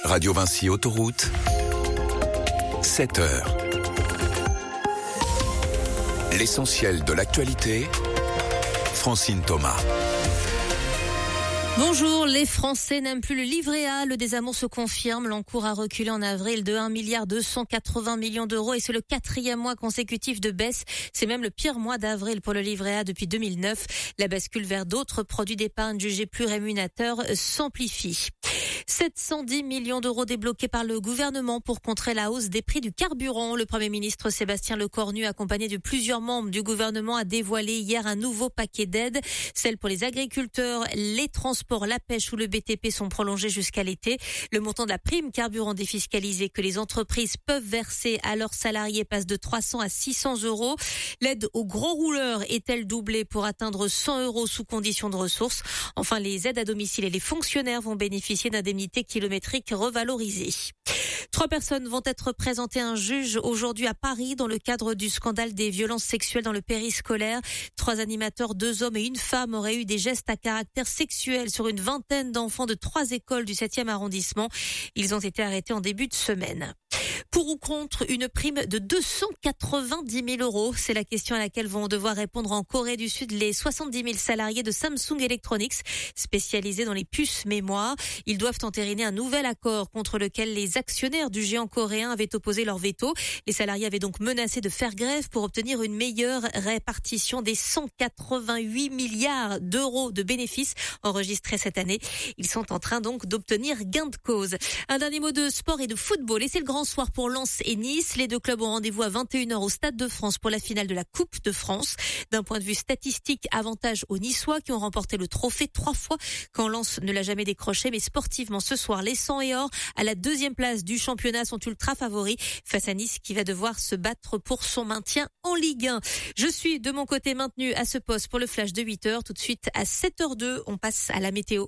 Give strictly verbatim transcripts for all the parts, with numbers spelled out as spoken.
Radio Vinci Autoroute, sept heures. L'essentiel de l'actualité, Francine Thomas. Bonjour, les Français n'aiment plus le livret A. Le désamour se confirme. L'encours a reculé en avril de un milliard deux cent quatre-vingts millions d'euros et c'est le quatrième mois consécutif de baisse. C'est même le pire mois d'avril pour le livret A depuis deux mille neuf. La bascule vers d'autres produits d'épargne jugés plus rémunérateurs s'amplifie. sept cent dix millions d'euros débloqués par le gouvernement pour contrer la hausse des prix du carburant. Le Premier ministre Sébastien Lecornu, accompagné de plusieurs membres du gouvernement, a dévoilé hier un nouveau paquet d'aides. Celles pour les agriculteurs, les transports, la pêche ou le B T P sont prolongés jusqu'à l'été. Le montant de la prime carburant défiscalisée que les entreprises peuvent verser à leurs salariés passe de trois cents à six cents euros. L'aide aux gros rouleurs est-elle doublée pour atteindre cent euros sous condition de ressources? Enfin, les aides à domicile et les fonctionnaires vont bénéficier d'indemnités kilométriques revalorisées. Trois personnes vont être présentées à un juge aujourd'hui à Paris dans le cadre du scandale des violences sexuelles dans le périscolaire. Trois animateurs, deux hommes et une femme auraient eu des gestes à caractère sexuel sur une vingtaine d'enfants de trois écoles du septième arrondissement. Ils ont été arrêtés en début de semaine. Pour ou contre une prime de deux cent quatre-vingt-dix mille euros? C'est la question à laquelle vont devoir répondre en Corée du Sud les soixante-dix mille salariés de Samsung Electronics, spécialisés dans les puces mémoire. Ils doivent entériner un nouvel accord contre lequel les actionnaires du géant coréen avaient opposé leur veto. Les salariés avaient donc menacé de faire grève pour obtenir une meilleure répartition des cent quatre-vingt-huit milliards d'euros de bénéfices enregistrés cette année. Ils sont en train donc d'obtenir gain de cause. Un dernier mot de sport et de football. Et c'est le grand soir pour Lens et Nice. Les deux clubs ont rendez-vous à vingt et une heures au Stade de France pour la finale de la Coupe de France. D'un point de vue statistique, avantage aux Niçois qui ont remporté le trophée trois fois quand Lens ne l'a jamais décroché. Mais sportivement, ce soir, les cent et or à la deuxième place du championnat sont ultra favoris face à Nice qui va devoir se battre pour son maintien en Ligue un. Je suis de mon côté maintenu à ce poste pour le flash de huit heures. Tout de suite à sept heures deux, on passe à la météo.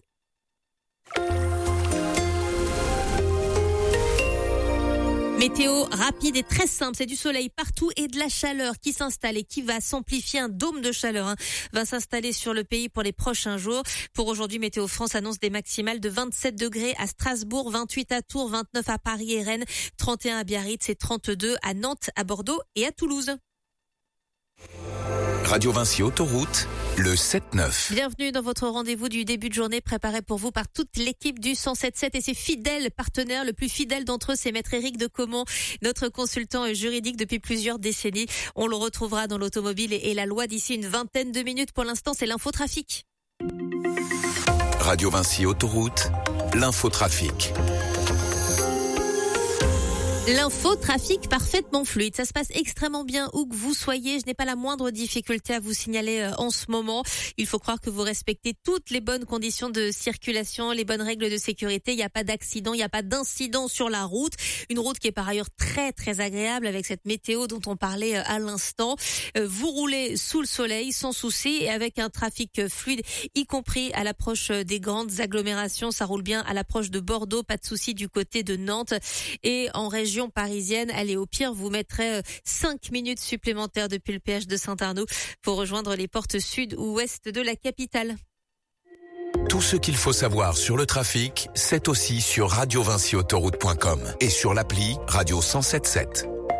Météo rapide et très simple, c'est du soleil partout et de la chaleur qui s'installe et qui va s'amplifier. Un dôme de chaleur hein, va s'installer sur le pays pour les prochains jours. Pour aujourd'hui, Météo France annonce des maximales de vingt-sept degrés à Strasbourg, vingt-huit à Tours, vingt-neuf à Paris et Rennes, trente et un à Biarritz et trente-deux à Nantes, à Bordeaux et à Toulouse. Radio Vinci Autoroute, le sept neuf. Bienvenue dans votre rendez-vous du début de journée préparé pour vous par toute l'équipe du cent sept sept et ses fidèles partenaires. Le plus fidèle d'entre eux, c'est Maître Éric de Caumont, notre consultant juridique depuis plusieurs décennies. On le retrouvera dans l'automobile et la loi d'ici une vingtaine de minutes. Pour l'instant, c'est l'infotrafic. Radio Vinci Autoroute, l'infotrafic. L'infotrafic parfaitement fluide. Ça se passe extrêmement bien où que vous soyez. Je n'ai pas la moindre difficulté à vous signaler en ce moment. Il faut croire que vous respectez toutes les bonnes conditions de circulation, les bonnes règles de sécurité. Il n'y a pas d'accident, il n'y a pas d'incident sur la route. Une route qui est par ailleurs très très agréable avec cette météo dont on parlait à l'instant. Vous roulez sous le soleil sans souci et avec un trafic fluide, y compris à l'approche des grandes agglomérations. Ça roule bien à l'approche de Bordeaux, pas de souci du côté de Nantes et en région parisienne. Allez, au pire, vous mettrez cinq minutes supplémentaires depuis le péage de Saint-Arnaud pour rejoindre les portes sud ou ouest de la capitale. Tout ce qu'il faut savoir sur le trafic, c'est aussi sur radio vinci autoroute point com et sur l'appli Radio cent sept sept.